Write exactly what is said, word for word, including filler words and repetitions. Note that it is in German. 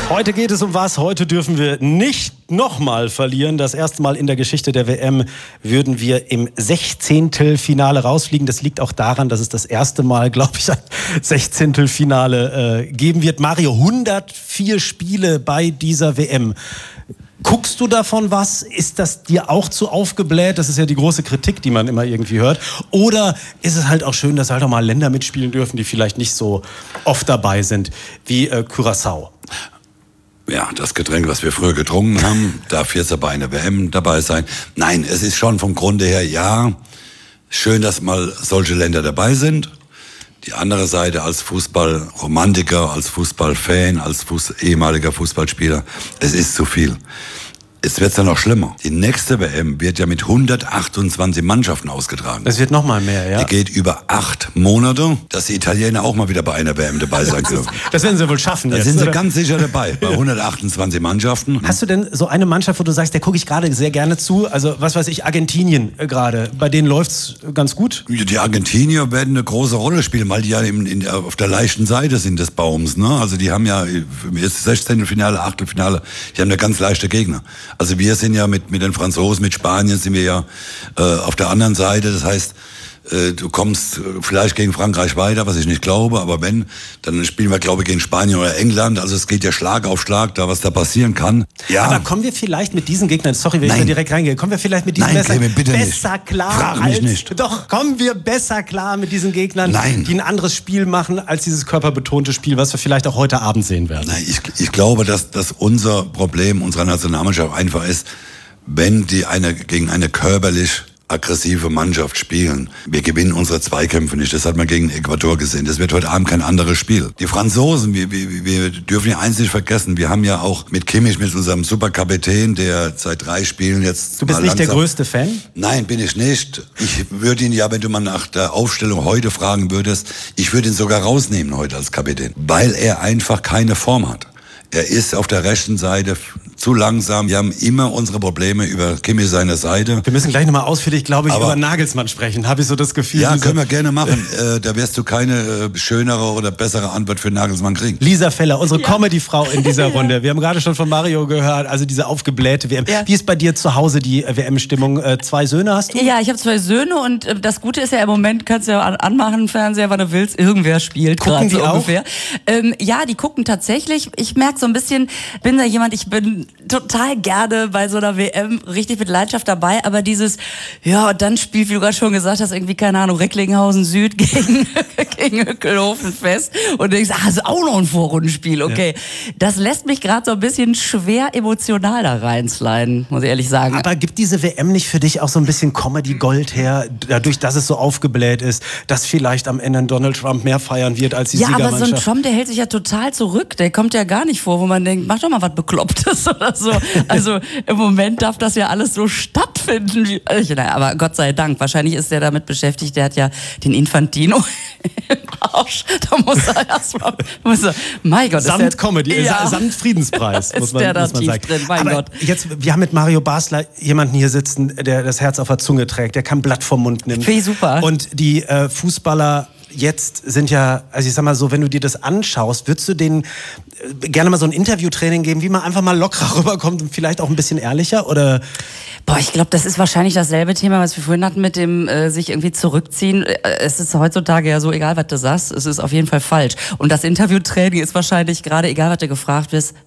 Heute geht es um was? Heute dürfen wir nicht nochmal verlieren. Das erste Mal in der Geschichte der W M würden wir im Sechzehntelfinale rausfliegen. Das liegt auch daran, dass es das erste Mal, glaube ich, ein Sechzehntelfinale äh, geben wird. Mario, hundertvier Spiele bei dieser W M. Guckst du davon was? Ist das dir auch zu aufgebläht? Das ist ja die große Kritik, die man immer irgendwie hört. Oder ist es halt auch schön, dass halt auch mal Länder mitspielen dürfen, die vielleicht nicht so oft dabei sind, wie äh, Curaçao? Ja, das Getränk, was wir früher getrunken haben, darf jetzt bei einer W M dabei sein. Nein, es ist schon vom Grunde her, ja, schön, dass mal solche Länder dabei sind. Die andere Seite als Fußballromantiker, als Fußballfan, als Fuß, ehemaliger Fußballspieler, es ist zu viel. Es wird ja noch schlimmer. Die nächste W M wird ja mit hundertachtundzwanzig Mannschaften ausgetragen. Es wird noch mal mehr, ja. Die geht über acht Monate, dass die Italiener auch mal wieder bei einer W M dabei sein können. Das werden sie wohl schaffen. Da jetzt, sind sie oder? ganz sicher dabei, bei hundertachtundzwanzig Mannschaften. Hast du denn so eine Mannschaft, wo du sagst, der gucke ich gerade sehr gerne zu? Also was weiß ich, Argentinien äh, gerade. Bei denen läuft's ganz gut? Die Argentinier werden eine große Rolle spielen, weil die ja in, in, auf der leichten Seite sind des Baums. Ne? Also die haben ja jetzt Sechzehntelfinale, Achtelfinale, die haben ja ganz leichte Gegner. Also wir sind ja mit, mit den Franzosen, mit Spanien sind wir ja äh, auf der anderen Seite. Das heißt, äh, du kommst vielleicht gegen Frankreich weiter, was ich nicht glaube. Aber wenn, dann spielen wir, glaube ich, gegen Spanien oder England. Also es geht ja Schlag auf Schlag, da was da passieren kann. Ja. Aber kommen wir vielleicht mit diesen Gegnern, sorry, wenn Nein. ich da direkt reingehe, kommen wir vielleicht mit diesen Nein, besser, Clement, bitte besser nicht. klar Frag mich als, nicht. Doch, kommen wir besser klar mit diesen Gegnern, Nein. die ein anderes Spiel machen als dieses körperbetonte Spiel, was wir vielleicht auch heute Abend sehen werden? Nein, ich, ich glaube, dass, dass unser Problem unserer Nationalmannschaft einfach ist, wenn die eine, gegen eine körperlich aggressive Mannschaft spielen. Wir gewinnen unsere Zweikämpfe nicht. Das hat man gegen Ecuador gesehen. Das wird heute Abend kein anderes Spiel. Die Franzosen, wir, wir, wir dürfen ja eins nicht vergessen. Wir haben ja auch mit Kimmich, mit unserem Superkapitän, der seit drei Spielen jetzt... Du bist nicht der größte Fan? Nein, bin ich nicht. Ich würde ihn ja, wenn du mal nach der Aufstellung heute fragen würdest, ich würde ihn sogar rausnehmen heute als Kapitän. Weil er einfach keine Form hat. Er ist auf der rechten Seite zu langsam. Wir haben immer unsere Probleme über Kimmich seine Seite. Wir müssen gleich nochmal ausführlich, glaube ich, Aber über Nagelsmann sprechen. Habe ich so das Gefühl. Ja, diese... können wir gerne machen. äh, da wirst du keine äh, schönere oder bessere Antwort für Nagelsmann kriegen. Lisa Feller, unsere Ja. Comedy-Frau in dieser Ja. Runde. Wir haben gerade schon von Mario gehört, also diese aufgeblähte W M. Ja. Wie ist bei dir zu Hause die W M-Stimmung? Äh, zwei Söhne hast du? Ja, ich habe zwei Söhne und äh, das Gute ist ja, im Moment kannst du ja an, anmachen, Fernseher, wann du willst, irgendwer spielt Gucken gerade die so auch? ungefähr. Ähm, ja, die gucken tatsächlich. Ich merke so ein bisschen, bin da jemand, ich bin total gerne bei so einer W M richtig mit Leidenschaft dabei, aber dieses, ja, und dann spielt, wie du gerade schon gesagt hast, irgendwie, keine Ahnung, Recklinghausen Süd gegen, gegen Hückelhofen Fest und denkst, ah, ist auch noch ein Vorrundenspiel, okay. Ja. Das lässt mich gerade so ein bisschen schwer emotional da reinsliden, muss ich ehrlich sagen. Aber gibt diese W M nicht für dich auch so ein bisschen Comedy-Gold her, dadurch, dass es so aufgebläht ist, dass vielleicht am Ende ein Donald Trump mehr feiern wird als die ja, Siegermannschaft? aber so ein Trump, der hält sich ja total zurück. Der kommt ja gar nicht vor, wo man denkt, mach doch mal was Beklopptes oder so. Also im Moment darf das ja alles so stattfinden. Wie, also, naja, aber Gott sei Dank, wahrscheinlich ist der damit beschäftigt, der hat ja den Infantino im Arsch. Da muss er erstmal, mein Gott. Samt ist der, Comedy, ja. samt Friedenspreis, muss Ist man, der da muss man tief sagen. drin, mein aber Gott. Jetzt, wir haben mit Mario Basler jemanden hier sitzen, der das Herz auf der Zunge trägt, der kein Blatt vom Mund nimmt. Finde ich super. Und die äh, Fußballer jetzt sind ja, also ich sag mal so, wenn du dir das anschaust, würdest du denen äh, gerne mal so ein Interviewtraining geben, wie man einfach mal lockerer rüberkommt und vielleicht auch ein bisschen ehrlicher, oder? Boah, ich glaube, das ist wahrscheinlich dasselbe Thema, was wir vorhin hatten mit dem äh, sich irgendwie zurückziehen. Es ist heutzutage ja so, egal was du sagst, es ist auf jeden Fall falsch. Und das Interviewtraining ist wahrscheinlich gerade, egal was du gefragt wirst,